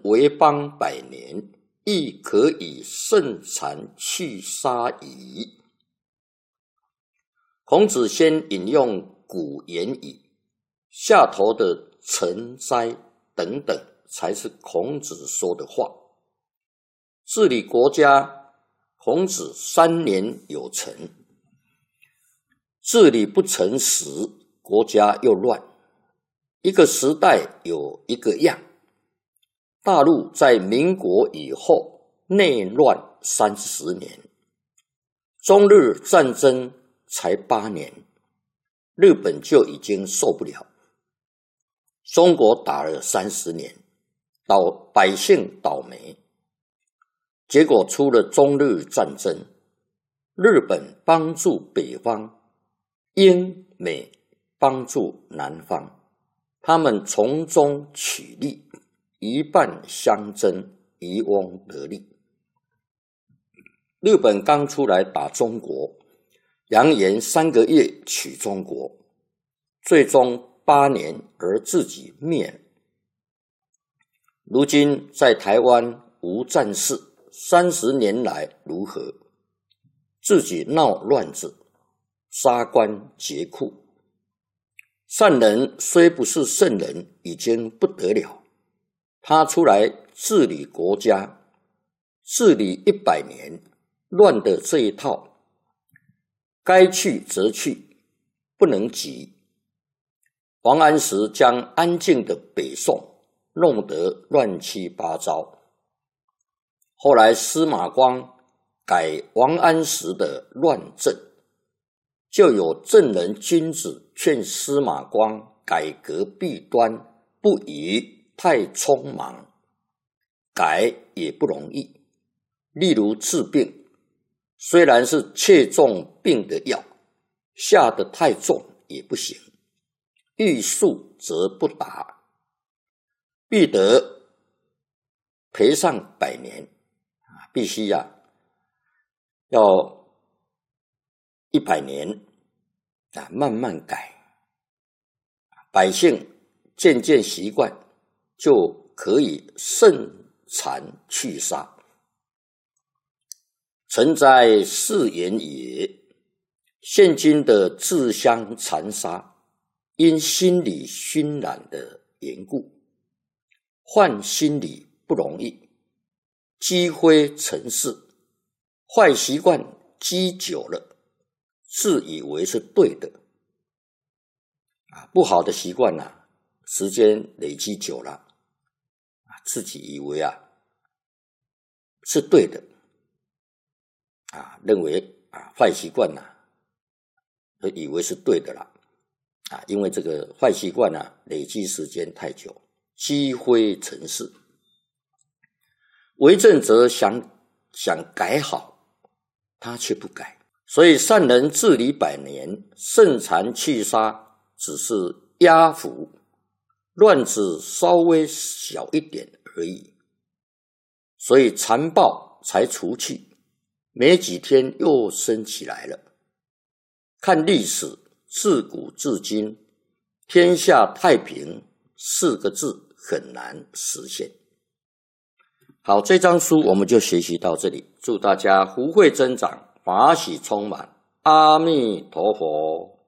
为邦百年，亦可以盛残去杀矣。孔子先引用古言语，下头的成哉等等才是孔子说的话。治理国家，孔子3年有成。治理不成时，国家又乱。一个时代有一个样。大陆在民国以后内乱30年，中日战争才8年，日本就已经受不了。中国打了30年，百姓倒霉，结果出了中日战争。日本帮助北方，英美帮助南方，他们从中取利，一半相争，渔翁得利。日本刚出来打中国，扬言3个月取中国，最终8年而自己灭了。如今在台湾无战事，30年来如何？自己闹乱子，杀官劫库。善人虽不是圣人，已经不得了。他出来治理国家，治理100年，乱的这一套，该去则去，不能急。王安石将安静的北宋弄得乱七八糟，后来司马光改王安石的乱政，就有正人君子劝司马光改革弊端，不宜太匆忙，改也不容易。例如治病，虽然是切中病的药，下得太重也不行，欲速则不达，必得赔上100年，必须要100年慢慢改，百姓渐渐习惯，就可以盛残去杀。诚哉是言也！现今的自相残杀，因心理熏染的缘故，换心理不容易，积灰成事，坏习惯积久了，自以为是对的。不好的习惯时间累积久了，自己以为是对的，认为坏习惯以为是对的啦，因为这个坏习惯累积时间太久，积灰成事。为政者想改好，他却不改。所以善人治理100年，盛残去杀只是压服，乱子稍微小一点而已，所以残暴才除去，没几天又升起来了。看历史，自古至今，天下太平4个字很难实现。好，这章书我们就学习到这里，祝大家福慧增长，法喜充满，阿弥陀佛。